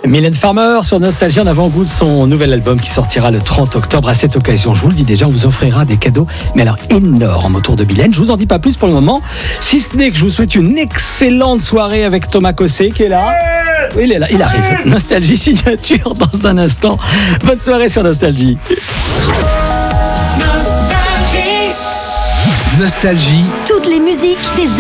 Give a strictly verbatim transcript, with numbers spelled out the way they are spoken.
Mylène Farmer sur Nostalgie en avant-goût de son nouvel album qui sortira le trente octobre. À cette occasion, je vous le dis déjà, on vous offrira des cadeaux, mais alors énormes autour de Mylène. Je vous en dis pas plus pour le moment, si ce n'est que je vous souhaite une excellente soirée avec Thomas Cossé qui est là. Oui, il est là, il arrive. Nostalgie signature dans un instant. Bonne soirée sur Nostalgie. Nostalgie. Nostalgie. Toutes les musiques des